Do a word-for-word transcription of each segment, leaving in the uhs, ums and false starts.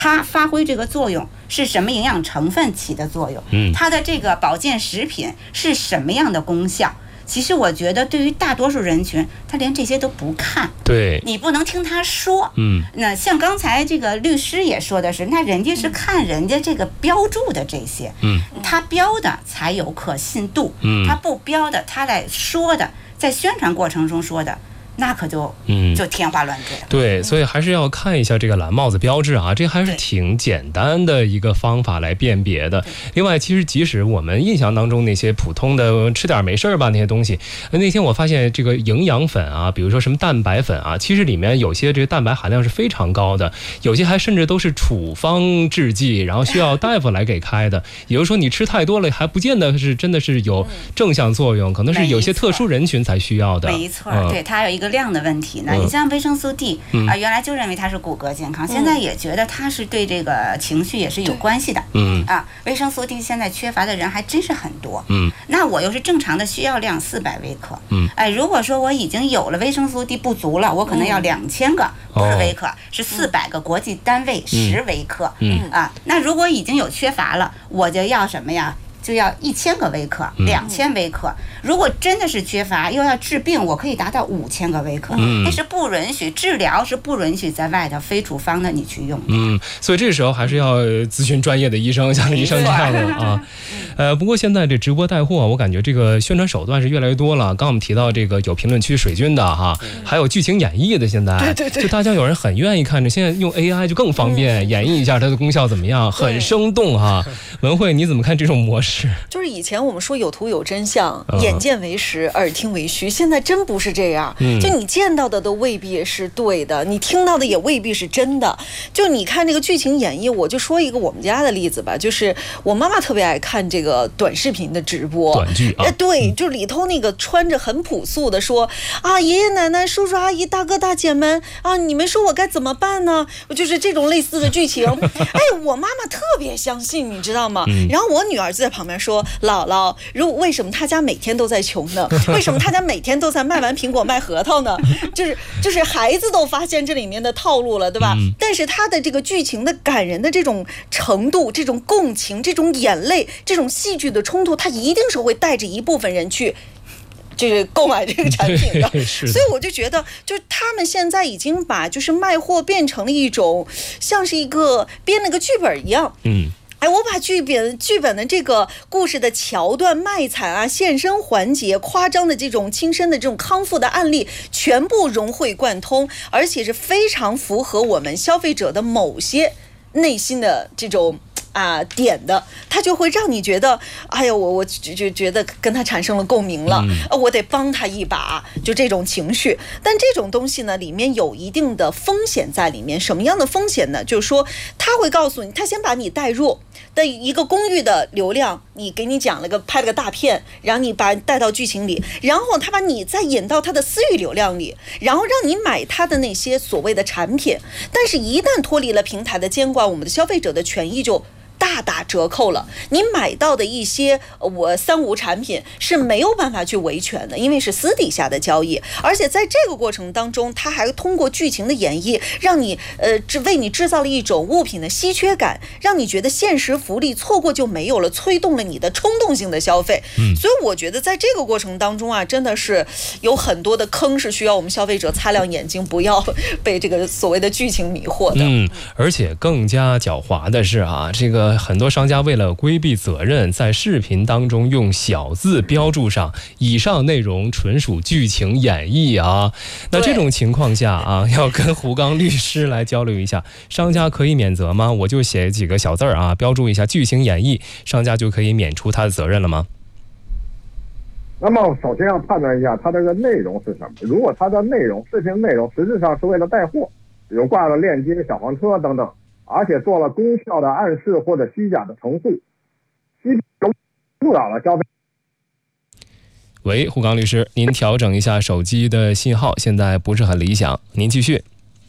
它发挥这个作用是什么营养成分起的作用？嗯，它的这个保健食品是什么样的功效？其实我觉得，对于大多数人群，他连这些都不看。 对， 你不能听他说。 嗯， 那像刚才这个律师也说的是，那人家是看人家这个标注的这些，嗯，他标的才有可信度，嗯，他不标的，他来说的，在宣传过程中说的。那可就嗯就天花乱坠了。 对，所以还是要看一下这个蓝帽子标志啊，这还是挺简单的一个方法来辨别的。另外，其实即使我们印象当中那些普通的吃点没事吧那些东西，那天我发现这个营养粉啊，比如说什么蛋白粉啊，其实里面有些这个蛋白含量是非常高的，有些还甚至都是处方制剂，然后需要大夫来给开的。也就是说，你吃太多了，还不见得是真的是有正向作用，可能是有些特殊人群才需要的。 没错，嗯、对，它有一个量的问题呢。嗯、你像维生素 D 啊、嗯呃，原来就认为它是骨骼健康，嗯、现在也觉得它是对这个情绪也是有关系的。嗯啊，维生素 D 现在缺乏的人还真是很多。嗯，那我又是正常的需要量四百微克。嗯，哎，如果说我已经有了维生素 D 不足了，我可能要两千个，嗯、不是微克，哦、是四百个国际单位十微克。嗯啊，那如果已经有缺乏了，我就要什么呀？就要一千个微克，两千微克。如果真的是缺乏，又要治病，我可以达到五千个微克。嗯，但是不允许治疗，是不允许在外头非处方的你去用的。 嗯，所以这时候还是要咨询专业的医生，像医生这样的啊。呃，不过现在这直播带货，我感觉这个宣传手段是越来越多了。刚我们提到这个有评论区水军的哈，还有剧情演绎的，现在对对对，就大家有人很愿意看着，现在用 A I 就更方便，演绎一下它的功效怎么样，很生动哈。文慧，你怎么看这种模式？ 就是以前我们说有图有真相，嗯、眼见为实，耳听为虚，现在真不是这样。嗯、就你见到的都未必是对的，你听到的也未必是真的。就你看这个剧情演绎，我就说一个我们家的例子吧，就是我妈妈特别爱看这个短视频的直播， 短剧啊， 哎，对，就里头那个穿着很朴素的说啊，爷爷奶奶、叔叔阿姨、大哥大姐们啊，你们说我该怎么办呢？就是这种类似的剧情。哎，我妈妈特别相信，你知道吗？嗯、然后我女儿就在旁边说。姥姥，如为什么他家每天都在穷呢？为什么他家每天都在卖完苹果卖核桃呢？就是就是孩子都发现这里面的套路了，对吧？嗯、但是他的这个剧情的感人的这种程度、这种共情、这种眼泪、这种戏剧的冲突，他一定是会带着一部分人去。就是购买这个产品的，所以我就觉得，就是他们现在已经把就是卖货变成了一种像是一个编了个剧本一样，嗯。哎，我把剧本剧本的这个故事的桥段、卖惨啊、现身环节、夸张的这种亲身的这种康复的案例，全部融会贯通，而且是非常符合我们消费者的某些内心的这种啊点的，他就会让你觉得，哎呀，我我就就觉得跟他产生了共鸣了，嗯、我得帮他一把，就这种情绪。但这种东西呢，里面有一定的风险在里面。什么样的风险呢？就是说，他会告诉你，他先把你带入的一个公寓的流量，你给你讲了个拍了个大片，然后你把带到剧情里，然后他把你再引到他的私域流量里，然后让你买他的那些所谓的产品。但是，一旦脱离了平台的监管，我们的消费者的权益就大打折扣了。你买到的一些我三无产品是没有办法去维权的，因为是私底下的交易，而且在这个过程当中，它还通过剧情的演绎，让你呃为你制造了一种物品的稀缺感，让你觉得现实福利错过就没有了，催动了你的冲动性的消费。嗯，所以我觉得在这个过程当中啊，真的是有很多的坑是需要我们消费者擦亮眼睛，不要被这个所谓的剧情迷惑的。 嗯，而且更加狡猾的是啊，这个很多商家为了规避责任，在视频当中用小字标注上以上内容纯属剧情演绎啊。那这种情况下啊，要跟胡刚律师来交流一下，商家可以免责吗？我就写几个小字啊，标注一下剧情演绎，商家就可以免除他的责任了吗？ 那么首先要判断一下它这个内容是什么。如果它的内容视频内容实质上是为了带货，有挂了链接、小黄车等等，而且做了功效的暗示或者虚假的陈述，误导了消费。 喂，胡刚律师，您调整一下手机的信号，现在不是很理想，您继续。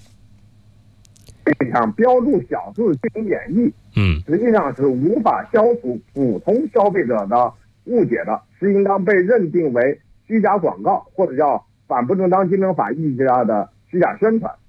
这项标注小字进行演绎，嗯，实际上是无法消除普通消费者的误解的，是应当被认定为虚假广告或者叫反不正当竞争法意义下的虚假宣传。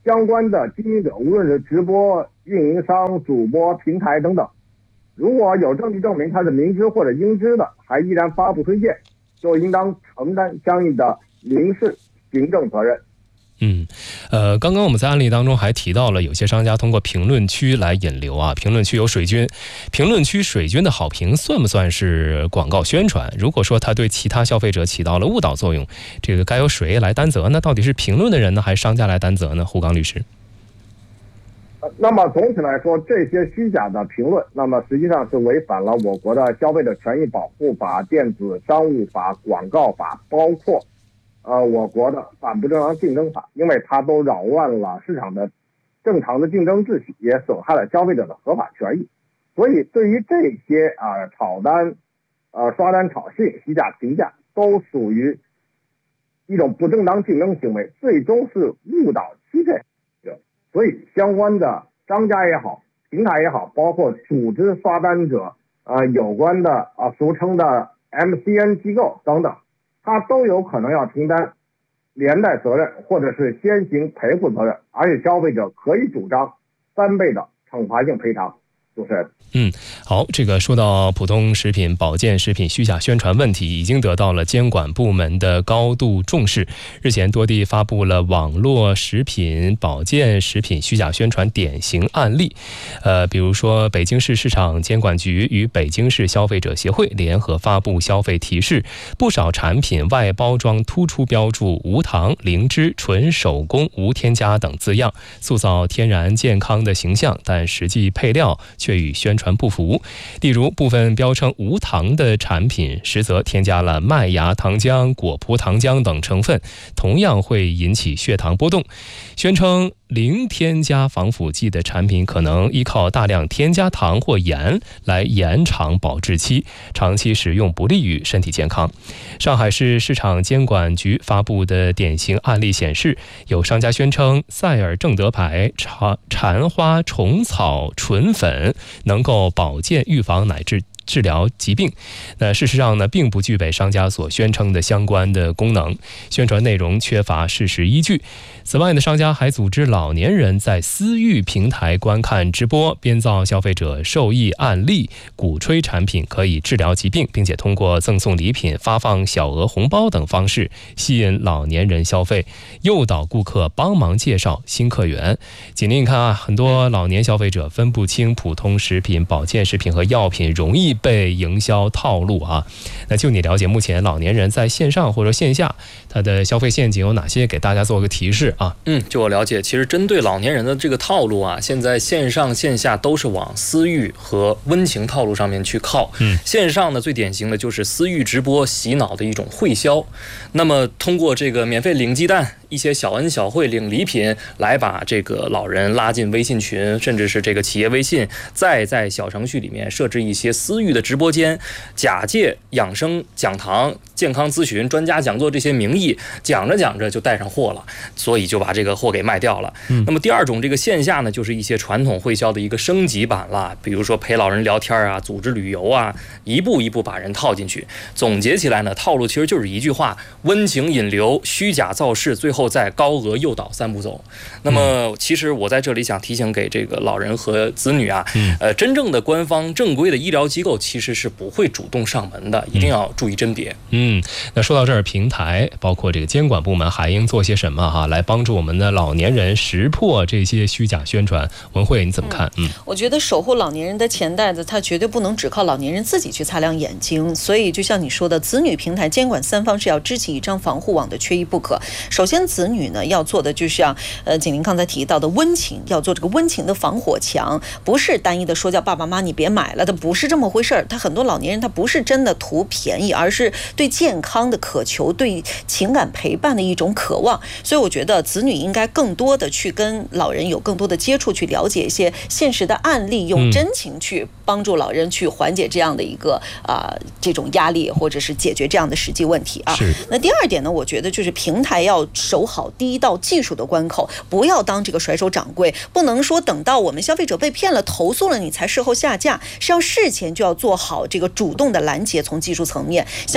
相关的经营者，无论是直播运营商、主播、平台等等，如果有证据证明他是明知或者应知的，还依然发布推荐，就应当承担相应的民事、行政责任。 嗯，呃，刚刚我们在案例当中还提到了，有些商家通过评论区来引流啊，评论区有水军，评论区水军的好评算不算是广告宣传？如果说它对其他消费者起到了误导作用，这个该由谁来担责呢？到底是评论的人呢，还是商家来担责呢？胡刚律师。 那么总体来说，这些虚假的评论，那么实际上是违反了我国的消费者权益保护法、电子商务法、广告法，包括呃，我国的反不正当竞争法，因为它都扰乱了市场的正常的竞争秩序，也损害了消费者的合法权益。所以，对于这些啊、呃、炒单、呃刷单炒信、虚假评价，都属于一种不正当竞争行为，最终是误导欺骗者。所以，相关的商家也好、平台也好，包括组织刷单者、呃有关的啊、呃、俗称的 M C N 机构等等。他都有可能要承担连带责任，或者是先行赔付责任，而且消费者可以主张三倍的惩罚性赔偿。主持人。 嗯，好，这个说到普通食品、保健食品虚假宣传问题，已经得到了监管部门的高度重视。日前，多地发布了网络食品、保健食品虚假宣传典型案例。呃，比如说，北京市市场监管局与北京市消费者协会联合发布消费提示，不少产品外包装突出标注无糖、零脂、纯手工、无添加等字样，塑造天然健康的形象，但实际配料却与宣传不符。例如，部分标称无糖的产品，实则添加了麦芽糖浆、果葡糖浆等成分，同样会引起血糖波动。宣称零添加防腐剂的产品，可能依靠大量添加糖或盐来延长保质期，长期使用不利于身体健康。上海市市场监管局发布的典型案例显示，有商家宣称赛尔正德牌蝉花虫草纯粉能够保健预防乃至治疗疾病，那事实上呢，并不具备商家所宣称的相关的功能，宣传内容缺乏事实依据。此外呢，商家还组织老年人在私域平台观看直播，编造消费者受益案例，鼓吹产品可以治疗疾病，并且通过赠送礼品、发放小额红包等方式吸引老年人消费，诱导顾客帮忙介绍新客源。锦麟，你看啊，很多老年消费者分不清普通食品、保健食品和药品，容易被营销套路啊。那就你了解，目前老年人在线上或者线下他的消费陷阱有哪些？给大家做个提示啊。 嗯，就我了解，其实针对老年人的这个套路啊，现在线上线下都是往私域和温情套路上面去靠。嗯，线上呢最典型的就是私域直播洗脑的一种会销，那么通过这个免费领鸡蛋、一些小恩小惠、领礼品来把这个老人拉进微信群，甚至是这个企业微信，再在小程序里面设置一些私域的直播间，假借养生讲堂、健康咨询、专家讲座这些名义，讲着讲着就带上货了，所以就把这个货给卖掉了。嗯，那么第二种这个线下呢，就是一些传统会销的一个升级版了，比如说陪老人聊天啊、组织旅游啊，一步一步把人套进去。总结起来呢，套路其实就是一句话：温情引流、虚假造势，最后再高额诱导三步走。那么其实我在这里想提醒给这个老人和子女啊，呃，真正的官方正规的医疗机构其实是不会主动上门的，一定要注意甄别。 嗯，那说到这儿，平台包括这个监管部门还应做些什么哈，来帮助我们的老年人识破这些虚假宣传？文慧你怎么看？嗯， 我觉得守护老年人的钱袋子，它绝对不能只靠老年人自己去擦亮眼睛。所以就像你说的，子女平台监管三方是要支起一张防护网的，缺一不可。首先，子女呢要做的就像呃锦麟刚才提到的温情，要做这个温情的防火墙，不是单一的说叫爸爸妈妈你别买了，它不是这么回事儿。他很多老年人他不是真的图便宜，而是对健康的渴求，对情感陪伴的一种渴望。所以我觉得子女应该更多的去跟老人有更多的接触，去了解一些现实的案例，用真情去帮助老人去缓解这样的一个啊、呃、这种压力，或者是解决这样的实际问题啊。那第二点呢，我觉得就是平台要守好第一道技术的关口，不要当这个甩手掌柜，不能说等到我们消费者被骗了、投诉了，你才事后下架，是要事前就要做好这个主动的拦截。从技术层面，像这种私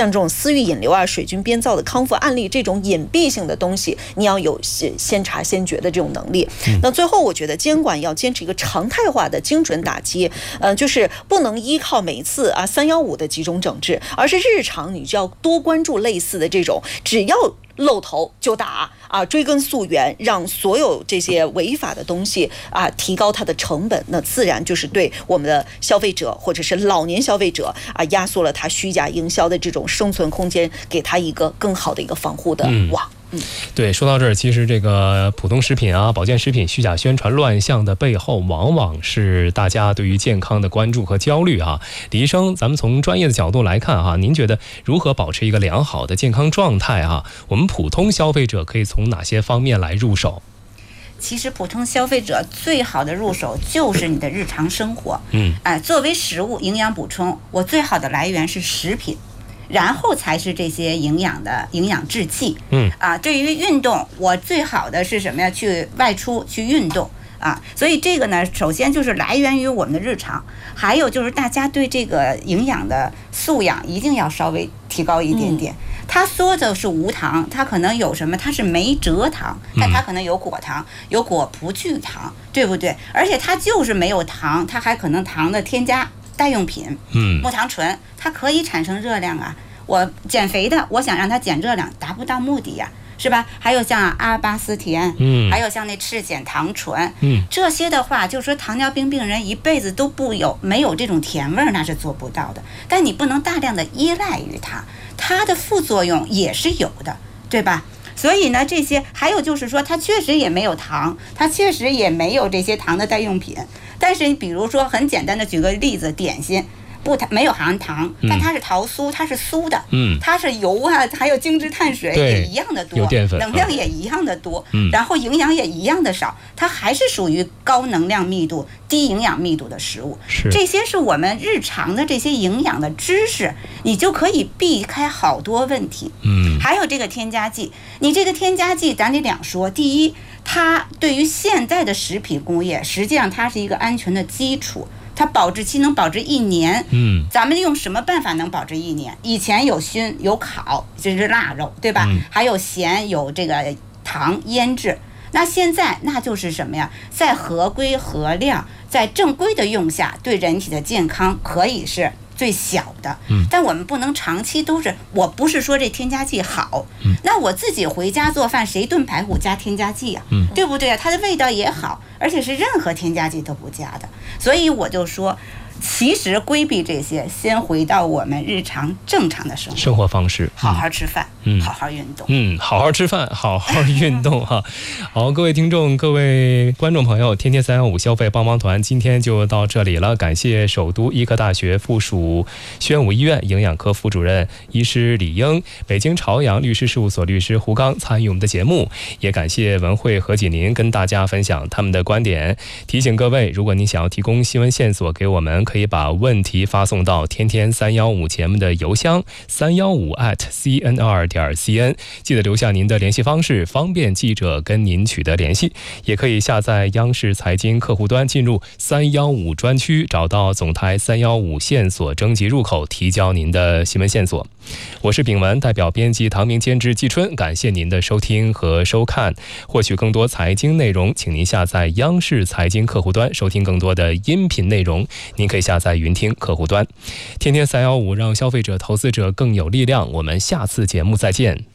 私域引流啊、水军编造的康复案例这种隐蔽性的东西，你要有先查先觉的这种能力。嗯、那最后，我觉得监管要坚持一个常态化的精准打击，呃，就是不能依靠每一次啊三幺五的集中整治，而是日常你就要多关注类似的这种，只要露头就打啊，追根溯源，让所有这些违法的东西啊提高它的成本，那自然就是对我们的消费者或者是老年消费者啊压缩了他虚假营销的这种生存空间，给他一个更好的一个防护的网。嗯嗯， 对，说到这儿，其实这个普通食品啊、保健食品虚假宣传乱象的背后，往往是大家对于健康的关注和焦虑啊。李医生，咱们从专业的角度来看哈、啊，您觉得如何保持一个良好的健康状态啊？我们普通消费者可以从哪些方面来入手？ 其实普通消费者最好的入手就是你的日常生活。嗯，哎、呃，作为食物营养补充，我最好的来源是食品。然后才是这些营养的营养制剂。嗯啊，对于运动，我最好的是什么呀？去外出去运动啊。所以这个呢，首先就是来源于我们的日常，还有就是大家对这个营养的素养一定要稍微提高一点点。嗯、他说的是无糖，它可能有什么？它是没蔗糖，但它可能有果糖，有果葡聚糖，对不对？而且它就是没有糖，它还可能糖的添加。代用品，嗯，木糖醇它可以产生热量啊。我减肥的，我想让它减热量，达不到目的呀、啊，是吧？还有像阿巴斯甜，嗯，还有像那赤藓糖醇，嗯，这些的话，就是说糖尿病病人一辈子都不有没有这种甜味儿，那是做不到的。但你不能大量的依赖于它，它的副作用也是有的，对吧？所以呢，这些还有就是说，它确实也没有糖，它确实也没有这些糖的代用品。但是你比如说很简单的举个例子，点心不没有含糖，但它是桃酥，它是酥的，嗯，它是油啊，还有精制碳水也一样的多， 有淀粉， 能量也一样的多，嗯，然后营养也一样的少，它还是属于高能量密度、低营养密度的食物。 是， 这些是我们日常的这些营养的知识，你就可以避开好多问题。嗯，还有这个添加剂，你这个添加剂咱得两说，第一，它对于现在的食品工业，实际上它是一个安全的基础。它保质期能保质一年，嗯，咱们用什么办法能保质一年？以前有熏有烤，这是腊肉，对吧？嗯、还有咸，有这个糖腌制。那现在那就是什么呀？在合规合量，在正规的用下，对人体的健康可以是最小的。嗯，但我们不能长期都是，我不是说这添加剂好，嗯，那我自己回家做饭，谁炖排骨加添加剂啊？嗯，对不对啊？它的味道也好，而且是任何添加剂都不加的。所以我就说，其实规避这些，先回到我们日常正常的生活生活方式， 好好吃饭，嗯，好好运动， 嗯，好好吃饭，好好运动哈。好，各位听众，各位观众朋友，天天三幺五消费帮帮团今天就到这里了。感谢首都医科大学附属宣武医院营养科副主任医师李英，北京朝阳律师事务所律师胡刚参与我们的节目，也感谢文汇何锦林跟大家分享他们的观点。提醒各位，如果你想要提供新闻线索给我们，可以把问题发送到天天三幺五节目的邮箱三幺五 at c n r 点 c n， 记得留下您的联系方式，方便记者跟您取得联系。也可以下载央视财经客户端，进入三幺五专区，找到总台三幺五线索征集入口，提交您的新闻线索。我是炳文，代表编辑唐明、监制季春，感谢您的收听和收看。获取更多财经内容，请您下载央视财经客户端，收听更多的音频内容。您可以下载云听客户端。天天三幺五，让消费者、投资者更有力量。我们下次节目再见。